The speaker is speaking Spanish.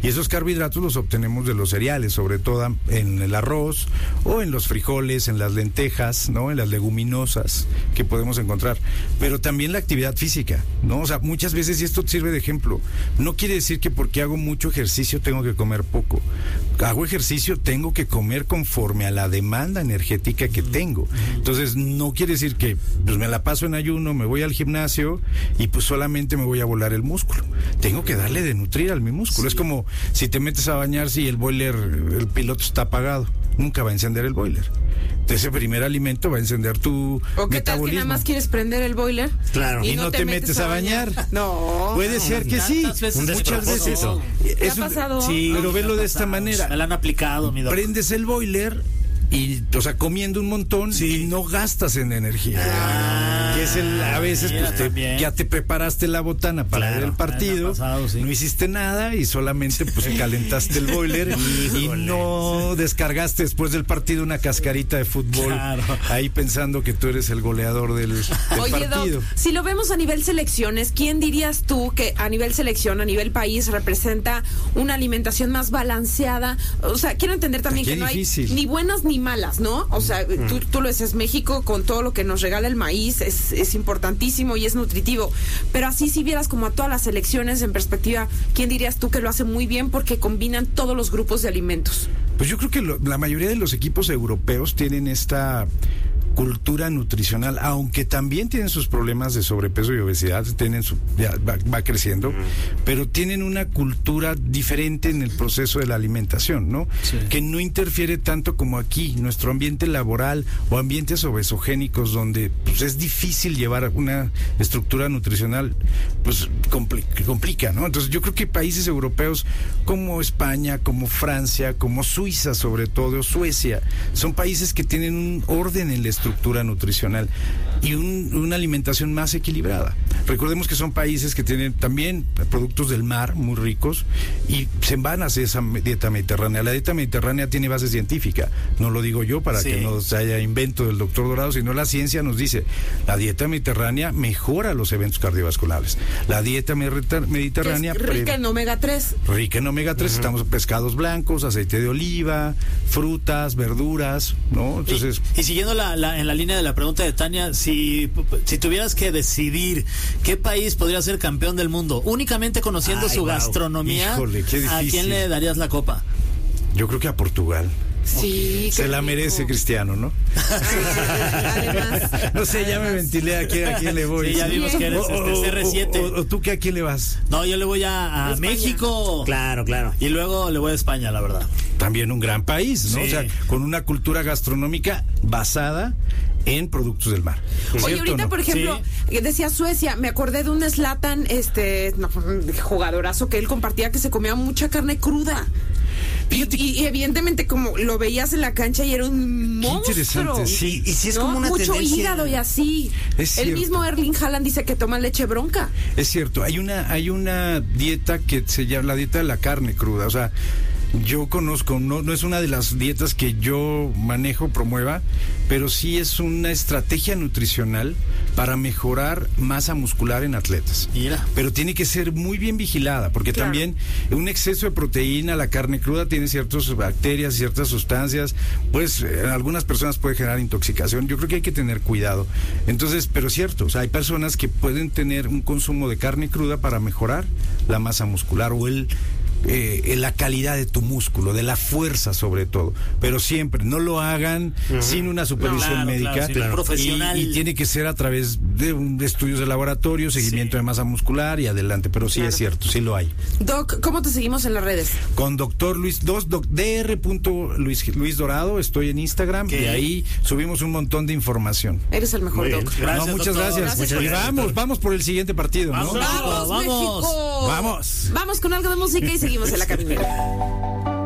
Y esos carbohidratos los obtenemos de los cereales, sobre todo en el arroz o en los frijoles, en las lentejas, ¿no? En las leguminosas que podemos encontrar. Pero también la actividad física, ¿no? O sea, muchas veces, y esto sirve de ejemplo, no quiere decir que porque hago mucho ejercicio tengo que comer poco. Hago ejercicio, tengo que comer conforme a la demanda energética que tengo. Entonces, no quiere decir que pues me la paso en ayuno, me voy al gimnasio y pues solamente me voy a volar el músculo. Tengo que darle de nutrir al mi músculo. Sí. Es como si te metes a bañar si el boiler, el piloto está apagado. Nunca va a encender el boiler. Ese primer alimento va a encender tu ¿O qué tal que nada más quieres prender el boiler? Claro. Y no te metes a bañar. No. Puede ser que sí. Muchas veces eso. ¿Qué ha pasado? Sí, pero velo de esta manera. Me la han aplicado, mi doc. Prendes el boiler y, o sea, comiendo un montón y no gastas en energía. Que es a veces pues ya te preparaste la botana para ver el partido, no hiciste nada y solamente pues calentaste el boiler y no descargaste después del partido una cascarita de fútbol ahí pensando que tú eres el goleador del Oye, partido. Doc, si lo vemos a nivel selecciones, ¿quién dirías tú que a nivel selección, a nivel país, representa una alimentación más balanceada? O sea, quiero entender también que no hay ni buenas ni malas, ¿no? O sea, tú lo dices, México con todo lo que nos regala el maíz es importantísimo y es nutritivo, pero así si vieras como a todas las selecciones en perspectiva, ¿quién dirías tú que lo hace muy bien porque combinan todos los grupos de alimentos? Pues yo creo que la mayoría de los equipos europeos tienen esta cultura nutricional, aunque también tienen sus problemas de sobrepeso y obesidad, va creciendo, pero tienen una cultura diferente en el proceso de la alimentación, ¿no? Sí. Que no interfiere tanto como aquí, nuestro ambiente laboral o ambientes obesogénicos donde pues, es difícil llevar una estructura nutricional, pues complica, ¿no? Entonces yo creo que países europeos como España, como Francia, como Suiza sobre todo, o Suecia, son países que tienen un orden en la estructura nutricional y una alimentación más equilibrada. Recordemos que son países que tienen también productos del mar muy ricos y se van hacia esa dieta mediterránea. La dieta mediterránea tiene base científica, no lo digo yo para que no se haya invento del doctor Dorado, sino la ciencia nos dice, la dieta mediterránea mejora los eventos cardiovasculares. La dieta mediterránea rica en omega 3. Rica en omega 3, estamos pescados blancos, aceite de oliva, frutas, verduras, ¿no? Entonces, y siguiendo en la línea de la pregunta de Tania, si tuvieras que decidir qué país podría ser campeón del mundo, únicamente conociendo su gastronomía, híjole, qué difícil. ¿A quién le darías la copa? Yo creo que a Portugal. Sí, se la merece Cristiano, ¿no? Además, no sé, ya me ventilé a quién le voy. Sí, ya vimos que eres CR7. ¿O tú a quién le vas? No, yo le voy a México. Claro. Y luego le voy a España, la verdad. También un gran país, ¿no? Sí. O sea, con una cultura gastronómica basada en productos del mar. Oye, ahorita, ¿no? Por ejemplo, decía Suecia, me acordé de un Zlatan, jugadorazo que él compartía que se comía mucha carne cruda. Y evidentemente como lo veías en la cancha y era un monstruo. Qué interesante, sí. Y sí es como una mucho tendencia. Hígado y así. El mismo Erling Haaland dice que toma leche bronca. Es cierto, hay una dieta que se llama la dieta de la carne cruda, o sea, yo conozco, no es una de las dietas que yo manejo, promueva, pero sí es una estrategia nutricional para mejorar masa muscular en atletas. Mira. Pero tiene que ser muy bien vigilada, porque también un exceso de proteína, la carne cruda tiene ciertas bacterias, ciertas sustancias, pues en algunas personas puede generar intoxicación. Yo creo que hay que tener cuidado. Entonces, pero es cierto, o sea, hay personas que pueden tener un consumo de carne cruda para mejorar la masa muscular o la calidad de tu músculo, de la fuerza sobre todo, pero siempre no lo hagan sin una supervisión médica profesional. Y tiene que ser a través de estudios de laboratorio, seguimiento de masa muscular y adelante, pero sí es cierto, sí lo hay. Doc, ¿cómo te seguimos en las redes? Con Dr. Luis, Luis Dorado, estoy en Instagram y ahí subimos un montón de información. Eres el mejor, Doc. Gracias, muchas doctor. gracias. Y vamos por el siguiente partido, ¿no? ¡Vamos, México! Vamos. Vamos con algo de música y seguimos en La Caminera.